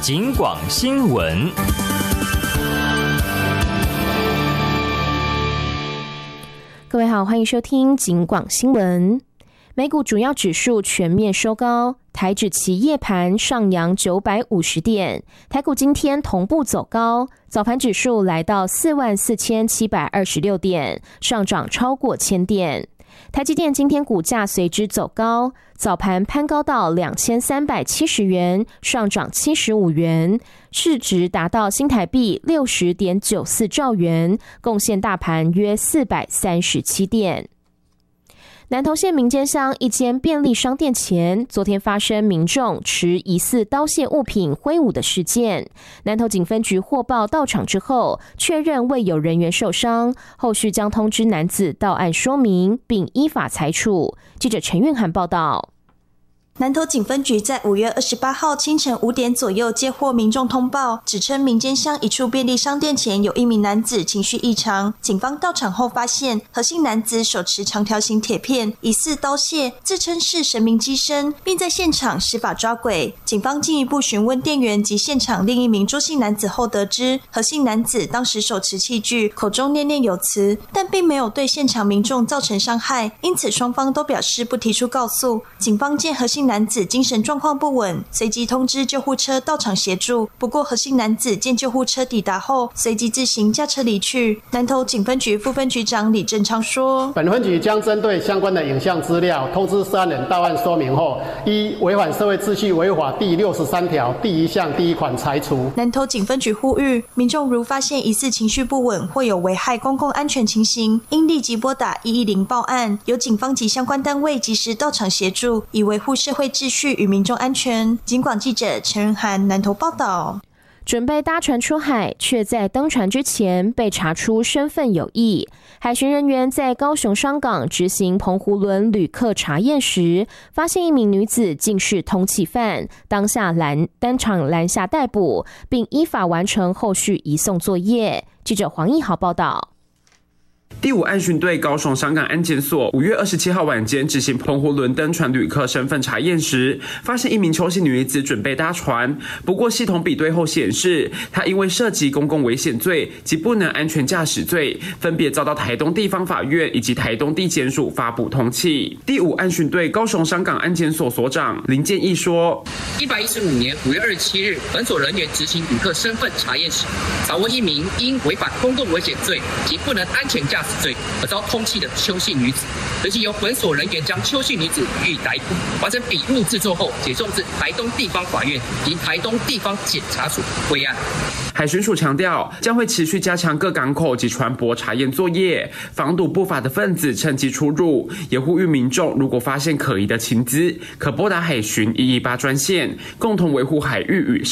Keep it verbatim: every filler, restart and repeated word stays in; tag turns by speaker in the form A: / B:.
A: 警广新闻。
B: 各位好，欢迎收听警广新闻。美股主要指数全面收高，台指期夜盘上扬九百五十点，台股今天同步走高，早盘指数来到四万四千七百二十六点，上涨超过千点。台积电今天股价随之走高，早盘攀高到两千三百七十元，上涨七十五元，市值达到新台币 六十点九四兆元，贡献大盘约四百三十七点。南投县民间乡一间便利商店前，昨天发生民众持疑似刀械物品挥舞的事件。南投警分局获报到场之后，确认未有人员受伤，后续将通知男子到案说明，并依法裁处。记者陈韵涵报道。
C: 南投警分局在五月二十八号清晨五点左右接获民众通报，指称民间乡一处便利商店前有一名男子情绪异常。警方到场后发现，何姓男子手持长条形铁片，疑似刀械，自称是神明机身，并在现场施法抓鬼。警方进一步询问店员及现场另一名朱姓男子后，得知何姓男子当时手持器具，口中念念有词，但并没有对现场民众造成伤害，因此双方都表示不提出告诉。警方见何姓男子精神状况不稳，随即通知救护车到场协助。不过何姓男子见救护车抵达后，随即自行驾车离去。南投警分局副分局长李正昌说，
D: 本分局将针对相关的影像资料通知涉案人到案说明后，依违反社会秩序违法第六十三条第一项第一款裁处。
C: 南投警分局呼吁民众如发现疑似情绪不稳或有危害公共安全情形，应立即拨打一一零报案，由警方及相关单位及时到场协助，以维护社会秩序与民众安全。警广记者陈仁涵南投报道。
B: 准备搭船出海，却在登船之前被查出身份有异。海巡人员在高雄商港执行澎湖轮旅客查验时，发现一名女子竟是通缉犯，当下拦当场拦下逮捕，并依法完成后续移送作业。记者黄义豪报道。
E: 第五案巡队高雄商港安检所五月二十七号晚间执行澎湖轮登船旅客身份查验时，发现一名邱姓女子准备搭船，不过系统比对后显示，她因为涉及公共危险罪及不能安全驾驶罪，分别遭到台东地方法院以及台东地检署发布通缉。第五案巡队高雄商港安检所所长林建义说，
F: 一百一十五年五月二十七日，本所人员执行旅客身份查验时，掌握一名因违反公共危险罪及不能安全驾驶罪而遭通缉的邱姓女子，随即由本所人员将邱姓女子予以逮捕，完成笔录制作后，解送至台东地方法院及台东地方检察署归案。
E: 海巡署强调，将会持续加强各港口及船舶查验作业，防堵不法的分子趁机出入，也呼吁民众如果发现可疑的情资，可拨打海巡一一八专线，共同维护海域与